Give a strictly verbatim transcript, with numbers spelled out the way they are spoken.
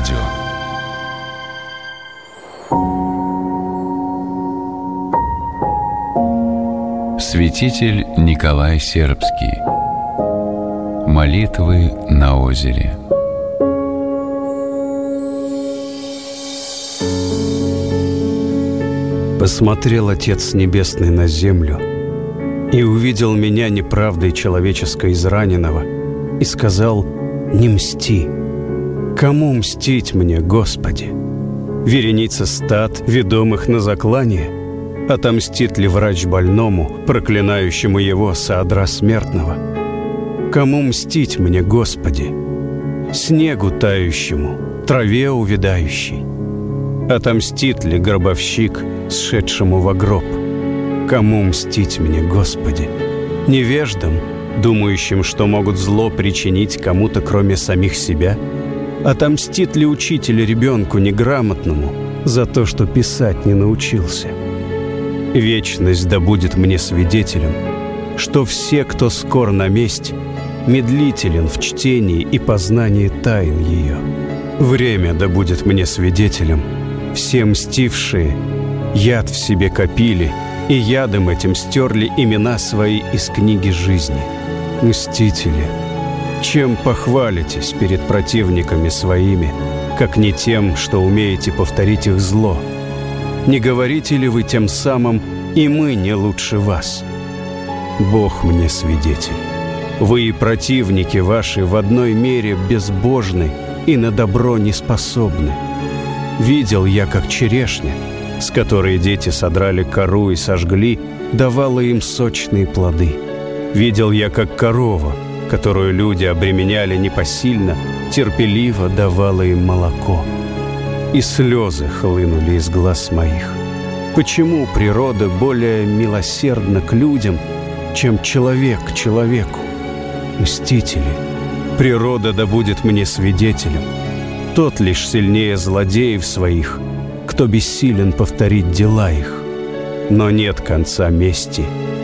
радио. Святитель Николай Сербский. Молитвы на озере. Посмотрел Отец Небесный на землю и увидел меня неправдой человеческой израненного и сказал: «Не мсти. Кому мстить мне, Господи? Вереница стад, ведомых на заклание? Отомстит ли врач больному, проклинающему его со одра смертного? Кому мстить мне, Господи? Снегу тающему, траве увядающей? Отомстит ли гробовщик, сшедшему во гроб? Кому мстить мне, Господи? Невеждам, думающим, что могут зло причинить кому-то, кроме самих себя? Отомстит ли учитель ребенку неграмотному за то, что писать не научился? Вечность да будет мне свидетелем, что все, кто скор на месть, медлителен в чтении и познании тайн ее. Время да будет мне свидетелем, все мстившие яд в себе копили и ядом этим стерли имена свои из книги жизни. Мстители, чем похвалитесь перед противниками своими, как не тем, что умеете повторить их зло? Не говорите ли вы тем самым: и мы не лучше вас? Бог мне свидетель. Вы и противники ваши в одной мере безбожны и на добро не способны. Видел я, как черешня, с которой дети содрали кору и сожгли, давала им сочные плоды. Видел я, как корова, которую люди обременяли непосильно, терпеливо давала им молоко. И слезы хлынули из глаз моих. Почему природа более милосердна к людям, чем человек к человеку? Мстители, природа да будет мне свидетелем. Тот лишь сильнее злодеев своих, кто бессилен повторить дела их. Но нет конца мести